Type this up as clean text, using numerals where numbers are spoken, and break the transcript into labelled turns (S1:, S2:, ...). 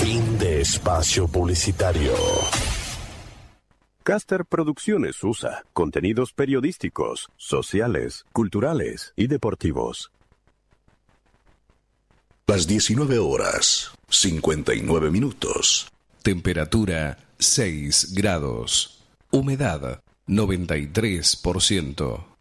S1: Fin de espacio publicitario.
S2: Caster Producciones USA. Contenidos periodísticos, sociales, culturales y deportivos.
S1: Las 19 horas, 59 minutos.
S3: Temperatura 6 grados. Humedad 93%.